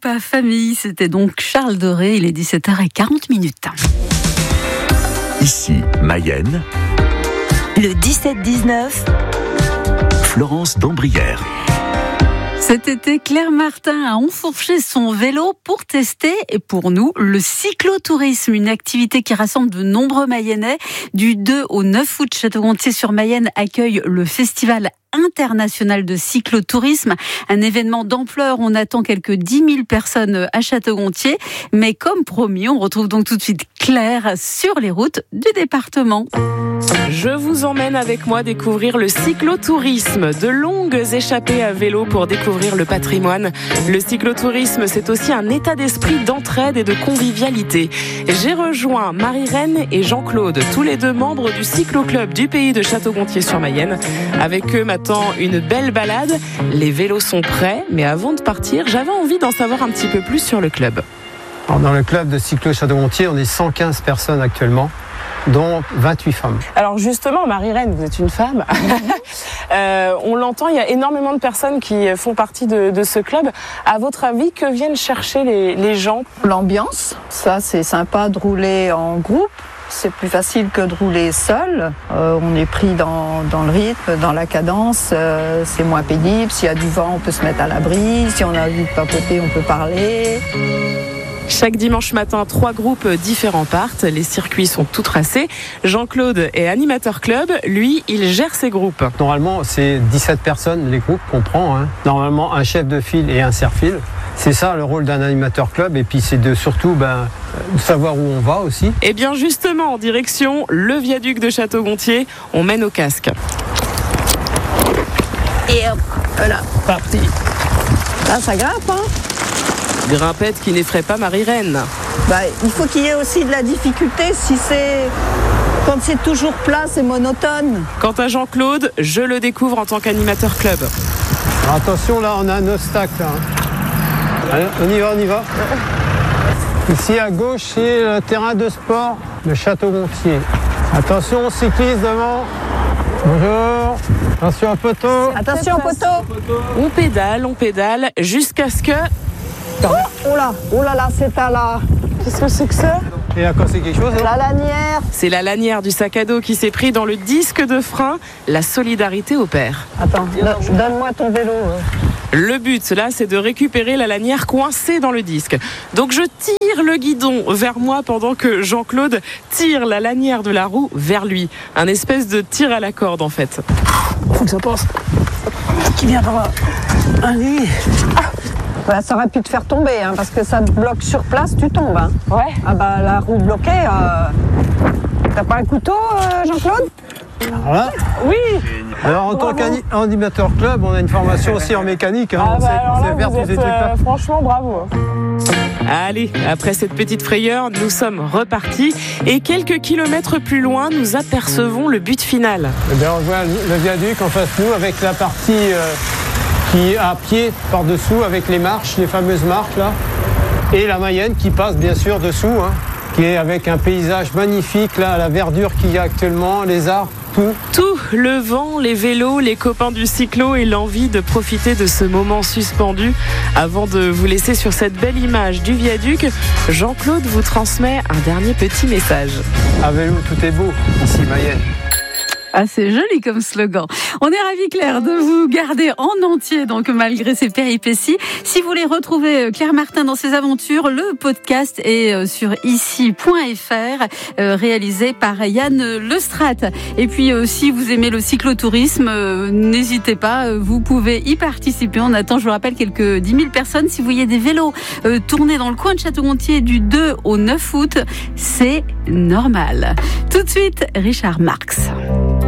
Repas famille, c'était donc Charles Doré, il est 17h40. Ici, Mayenne. Le 17-19. Florence d'Ambrières. Cet été, Claire Martin a enfourché son vélo pour tester, et pour nous, le cyclotourisme, une activité qui rassemble de nombreux Mayennais. Du 2 au 9 août, Château-Gontier-sur-Mayenne accueille le festival international de cyclotourisme, un événement d'ampleur. On attend quelques 10 000 personnes à Château-Gontier. Mais comme promis, on retrouve donc tout de suite Claire sur les routes du département. Je vous emmène avec moi découvrir le cyclotourisme, de longues échappées à vélo pour découvrir le patrimoine. Le cyclotourisme, c'est aussi un état d'esprit d'entraide et de convivialité. J'ai rejoint Marie-Reine et Jean-Claude, tous les deux membres du cycloclub du pays de Château-Gontier-sur-Mayenne. Avec eux m'attend une belle balade. Les vélos sont prêts, mais avant de partir, j'avais envie d'en savoir un petit peu plus sur le club. Alors, dans le club de cyclo Château-Gontier, on est 115 personnes actuellement, dont 28 femmes. Alors justement, Marie-Reine, vous êtes une femme. On l'entend, il y a énormément de personnes qui font partie de ce club. À votre avis, que viennent chercher les gens ? L'ambiance, ça c'est sympa de rouler en groupe. C'est plus facile que de rouler seul. On est pris dans le rythme, dans la cadence. C'est moins pénible. S'il y a du vent, on peut se mettre à l'abri. Si on a envie de papoter, on peut parler. Chaque dimanche matin, 3 groupes différents partent. Les circuits sont tout tracés. Jean-Claude est animateur club. Lui, il gère ses groupes. Normalement, c'est 17 personnes, les groupes qu'on prend. Normalement, un chef de file et un serre-file. C'est ça le rôle d'un animateur club. Et puis, c'est surtout de savoir où on va aussi. Et bien justement, en direction le viaduc de Château-Gontier, on mène au casque. Et hop, voilà, parti. Là, ça grimpe, Grimpette qui n'effraie pas Marie-Reine. Il faut qu'il y ait aussi de la difficulté quand c'est toujours plat, c'est monotone. Quant à Jean-Claude, je le découvre en tant qu'animateur club. Alors attention, là, on a un obstacle. Allez, on y va. Ici, à gauche, c'est le terrain de sport de Château-Gontier. Attention, cycliste devant. Bonjour. Attention au poteau. Attention au poteau. On pédale, jusqu'à ce que... Oh là, c'est à la... Qu'est-ce que c'est que ça ? Et à quoi c'est quelque chose La lanière. C'est la lanière du sac à dos qui s'est pris dans le disque de frein. La solidarité opère. Attends, donne-moi ton vélo. Le but, là, c'est de récupérer la lanière coincée dans le disque. Donc je tire le guidon vers moi pendant que Jean-Claude tire la lanière de la roue vers lui. Un espèce de tir à la corde, en fait. Faut que ça passe. Qui vient par là. Allez. Ça aurait pu te faire tomber, parce que ça te bloque sur place, tu tombes. Ouais. La roue bloquée, t'as pas un couteau, Jean-Claude ? Voilà. Oui. Alors en tant qu'animateur club, on a une formation aussi en mécanique. Alors là, vous êtes, franchement, bravo. Allez, après cette petite frayeur, nous sommes repartis. Et quelques kilomètres plus loin, nous apercevons le but final. On voit le viaduc en face de nous avec la partie... qui est à pied par-dessous avec les marches, les fameuses marches là, et la Mayenne qui passe bien sûr dessous, qui est avec un paysage magnifique là, la verdure qu'il y a actuellement, les arbres, tout. Tout, le vent, les vélos, les copains du cyclo et l'envie de profiter de ce moment suspendu. Avant de vous laisser sur cette belle image du viaduc, Jean-Claude vous transmet un dernier petit message. À vélo, tout est beau, ici Mayenne. Ah, c'est joli comme slogan. On est ravis, Claire, de vous garder en entier, donc malgré ces péripéties. Si vous voulez retrouver Claire Martin dans ses aventures, le podcast est sur ici.fr, réalisé par Yann Lestrade. Et puis, si vous aimez le cyclotourisme, n'hésitez pas, vous pouvez y participer. On attend, je vous rappelle, quelques 10 000 personnes. Si vous voyez des vélos tourner dans le coin de Château-Gontier du 2 au 9 août, c'est normal. Tout de suite, Richard Marx.